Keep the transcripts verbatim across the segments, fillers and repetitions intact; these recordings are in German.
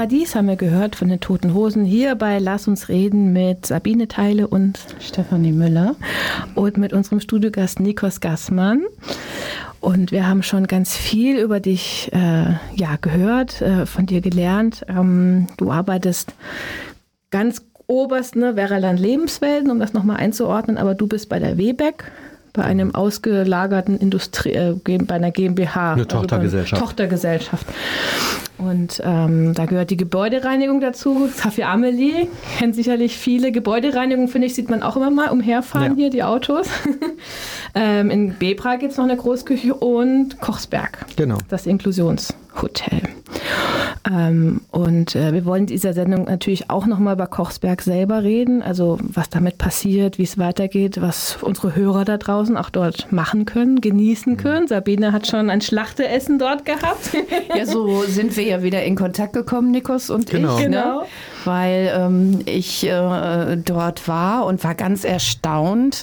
Paradies haben wir gehört von den Toten Hosen hier bei Lass uns reden mit Sabine Theile und Stefanie Müller und mit unserem Studiogast Nikos Gassmann. Und wir haben schon ganz viel über dich äh, ja, gehört, äh, von dir gelernt. Ähm, du arbeitest ganz oberst, ne, Werraland Lebenswelten, um das nochmal einzuordnen, aber du bist bei der WEBEC, bei einem ausgelagerten Industrie, äh, bei einer GmbH. Eine Tochtergesellschaft. Also Tochtergesellschaft. Und ähm, da gehört die Gebäudereinigung dazu. Café Amelie kennt sicherlich viele. Gebäudereinigung, finde ich, sieht man auch immer mal umherfahren, ja. Hier die Autos. ähm, in Bebra gibt es noch eine Großküche und Kochsberg. Genau. Das Inklusionshotel. Ähm, und äh, wir wollen in dieser Sendung natürlich auch nochmal über Kochsberg selber reden, also was damit passiert, wie es weitergeht, was unsere Hörer da draußen auch dort machen können, genießen können. Sabine hat schon ein Schlachteessen dort gehabt. Ja, so sind wir ja wieder in Kontakt gekommen, Nikos und genau. ich, Genau. Ne? Weil ähm, ich äh, dort war und war ganz erstaunt,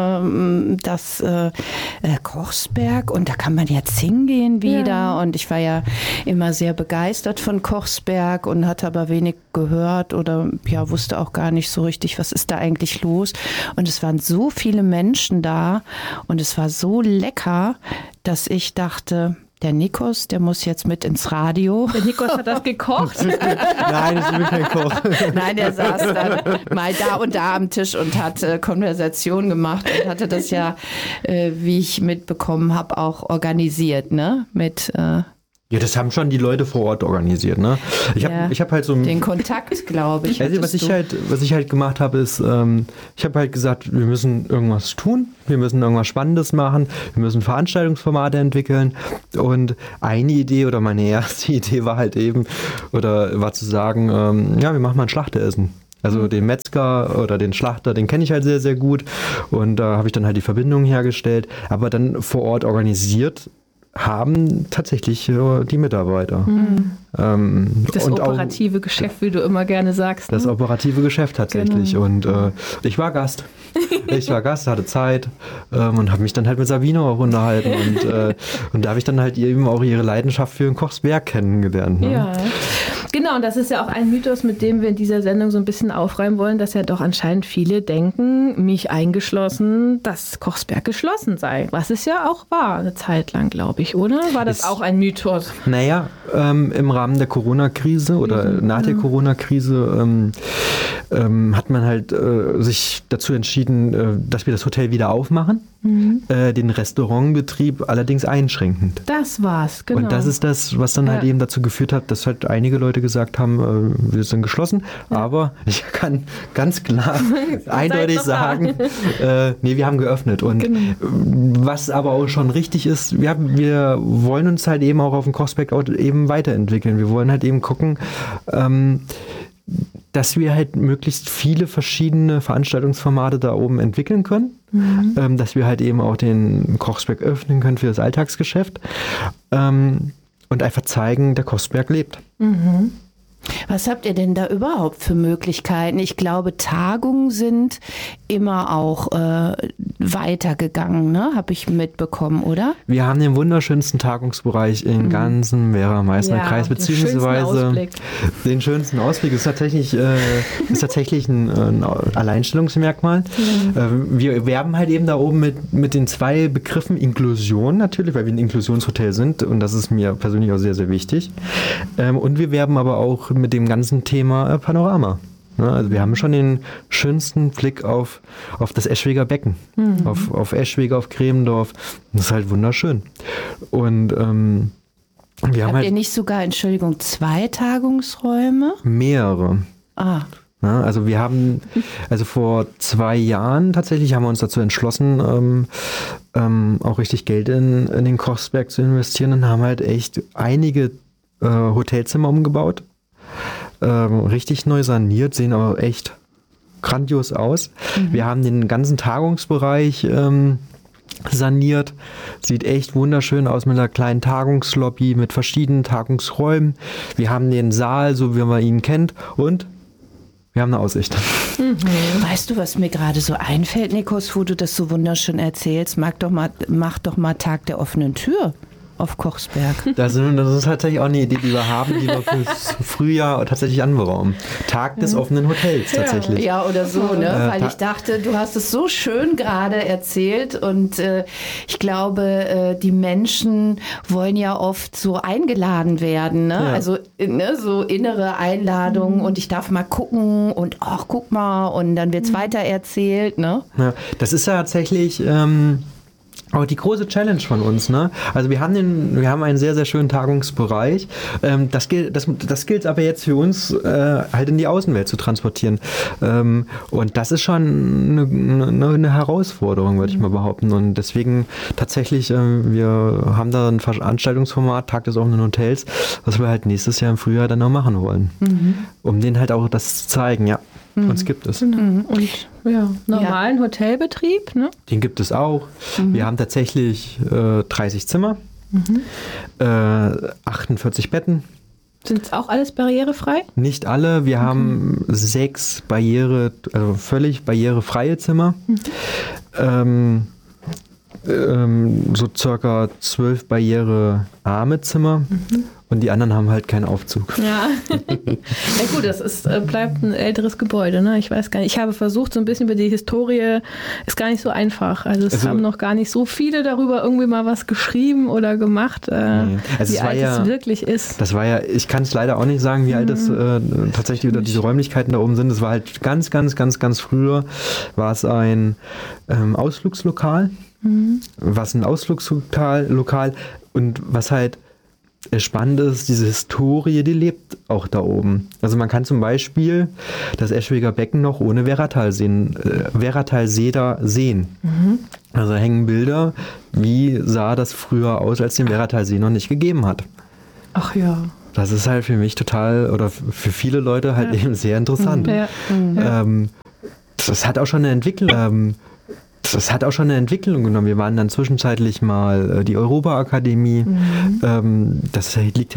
äh, dass äh, Kochsberg, und da kann man jetzt hingehen wieder, ja. Und ich war ja immer sehr begeistert von Kochsberg und hatte aber wenig gehört oder ja, wusste auch gar nicht so richtig, was ist da eigentlich los. Und es waren so viele Menschen da und es war so lecker, dass ich dachte, der Nikos, der muss jetzt mit ins Radio. Der Nikos hat das gekocht. Nein, das ist kein Koch. Nein, der saß dann mal da und da am Tisch und hat äh, Konversation gemacht und hatte das ja, äh, wie ich mitbekommen habe, auch organisiert, ne? Mit äh, Ja, das haben schon die Leute vor Ort organisiert, ne? Ich habe ja, ich hab halt so den Kontakt, glaube ich. Also was ich du. halt, was ich halt gemacht habe, ist, ähm, ich habe halt gesagt, wir müssen irgendwas tun, wir müssen irgendwas Spannendes machen, wir müssen Veranstaltungsformate entwickeln. Und eine Idee oder meine erste Idee war halt eben, oder war zu sagen, ähm, ja, wir machen mal ein Schlachteessen. Also den Metzger oder den Schlachter, den kenne ich halt sehr, sehr gut. Und da habe ich dann halt die Verbindung hergestellt, aber dann vor Ort organisiert haben tatsächlich äh, die Mitarbeiter. Mhm. Ähm, das und operative auch, Geschäft, wie du immer gerne sagst. Das ne? operative Geschäft tatsächlich. Genau. Und äh, ich war Gast. Ich war Gast, hatte Zeit ähm, und habe mich dann halt mit Sabine auch unterhalten. Und, äh, und da habe ich dann halt eben auch ihre Leidenschaft für den Kochsberg kennengelernt. Ne? Ja, genau. Und das ist ja auch ein Mythos, mit dem wir in dieser Sendung so ein bisschen aufräumen wollen, dass ja doch anscheinend viele denken, mich eingeschlossen, dass Kochsberg geschlossen sei. Was es ja auch war, eine Zeit lang, glaube ich, oder? War das ist, auch ein Mythos? Naja, ähm, im Rahmen der Corona-Krise oder mhm. nach der Corona-Krise ähm, ähm, hat man halt äh, sich dazu entschieden, äh, dass wir das Hotel wieder aufmachen, mhm. äh, den Restaurantbetrieb allerdings einschränkend. Das war's, genau. Und das ist das, was dann ja. halt eben dazu geführt hat, dass halt einige Leute gesagt haben, äh, wir sind geschlossen, ja. aber ich kann ganz klar eindeutig sagen, äh, nee, wir haben geöffnet. Und genau. was aber auch schon richtig ist, wir, haben, wir wollen uns halt eben auch auf dem Kochsberg eben weiterentwickeln. Wir wollen halt eben gucken, ähm, dass wir halt möglichst viele verschiedene Veranstaltungsformate da oben entwickeln können, mhm. ähm, dass wir halt eben auch den Kochsberg öffnen können für das Alltagsgeschäft ähm, und einfach zeigen, der Kochsberg lebt. Mhm. Was habt ihr denn da überhaupt für Möglichkeiten? Ich glaube, Tagungen sind immer auch äh, weitergegangen, ne? Habe ich mitbekommen, oder? Wir haben den wunderschönsten Tagungsbereich im mhm. ganzen Werra-Meißner-Kreis, ja, beziehungsweise den schönsten, den schönsten Ausblick. Das ist tatsächlich, äh, ist tatsächlich ein, ein Alleinstellungsmerkmal. Mhm. Äh, wir werben halt eben da oben mit, mit den zwei Begriffen Inklusion natürlich, weil wir ein Inklusionshotel sind und das ist mir persönlich auch sehr, sehr wichtig. Ähm, und wir werben aber auch mit dem ganzen Thema äh, Panorama. Ne? Also wir haben schon den schönsten Blick auf, auf das Eschweger Becken, mhm. auf, auf Eschwege, auf Cremendorf. Das ist halt wunderschön. Und ähm, wir haben Habt halt ihr nicht sogar, Entschuldigung, zwei Tagungsräume? Mehrere. Ah. Ja, also wir haben, also vor zwei Jahren tatsächlich haben wir uns dazu entschlossen, ähm, ähm, auch richtig Geld in, in den Kochsberg zu investieren und haben halt echt einige äh, Hotelzimmer umgebaut. Ähm, richtig neu saniert, sehen aber echt grandios aus. Mhm. Wir haben den ganzen Tagungsbereich ähm, saniert. Sieht echt wunderschön aus mit einer kleinen Tagungslobby, mit verschiedenen Tagungsräumen. Wir haben den Saal, so wie man ihn kennt, und wir haben eine Aussicht. Mhm. Weißt du, was mir gerade so einfällt, Nikos, wo du das so wunderschön erzählst? Mag doch mal, mach doch mal Tag der offenen Tür. auf Kochsberg. Das ist, das ist tatsächlich auch eine Idee, die wir haben, die wir fürs Frühjahr tatsächlich anberaumen. Tag des offenen Hotels tatsächlich. Ja, oder so, ne? Äh, Weil ich dachte, du hast es so schön gerade erzählt und äh, ich glaube, äh, die Menschen wollen ja oft so eingeladen werden, ne? Ja. Also ne, so innere Einladungen mhm. und ich darf mal gucken und ach, guck mal und dann wird's mhm. weiter erzählt, ne? Ja, das ist ja tatsächlich ähm, auch die große Challenge von uns, ne? Also wir haben den, wir haben einen sehr, sehr schönen Tagungsbereich. Ähm, das gilt, das, das gilt aber jetzt für uns äh, halt in die Außenwelt zu transportieren. Ähm, und das ist schon eine, eine, eine Herausforderung, würde ich mal behaupten. Und deswegen tatsächlich, äh, wir haben da ein Veranstaltungsformat, Tag des offenen Hotels, was wir halt nächstes Jahr im Frühjahr dann auch machen wollen. Mhm. Um denen halt auch das zu zeigen, ja. Mhm. Uns gibt es. Genau. Und ja, normalen ja. Hotelbetrieb, ne? Den gibt es auch. Mhm. Wir haben tatsächlich äh, dreißig Zimmer, mhm. äh, achtundvierzig Betten. Sind es auch alles barrierefrei? Nicht alle. Wir okay. haben sechs Barriere, also völlig barrierefreie Zimmer. Mhm. Ähm, ähm, so circa zwölf barrierearme Zimmer. Mhm. Und die anderen haben halt keinen Aufzug. Ja, ja gut, das ist, bleibt ein älteres Gebäude, ne? Ich weiß gar nicht. Ich habe versucht, so ein bisschen über die Historie, ist gar nicht so einfach. Also es also, haben noch gar nicht so viele darüber irgendwie mal was geschrieben oder gemacht, äh, nee. also wie alt ja, es wirklich ist. Das war ja, ich kann es leider auch nicht sagen, wie mhm. alt es äh, tatsächlich oder diese Räumlichkeiten da oben sind. Es war halt ganz, ganz, ganz, ganz früher war es ein ähm, Ausflugslokal. Mhm. Was ein Ausflugslokal Lokal und was halt spannend ist, diese Historie, die lebt auch da oben. Also man kann zum Beispiel das Eschweger Becken noch ohne Werratalsee, äh, Werratalsee da sehen. Mhm. Also hängen Bilder, wie sah das früher aus, als den Werratalsee noch nicht gegeben hat. Ach ja. Das ist halt für mich total, oder für viele Leute halt ja. eben sehr interessant. Ja. Mhm. Ähm, das hat auch schon eine Entwicklung. Ähm, Das hat auch schon eine Entwicklung genommen. Wir waren dann zwischenzeitlich mal äh, die Europa-Akademie. Mhm. Ähm, das liegt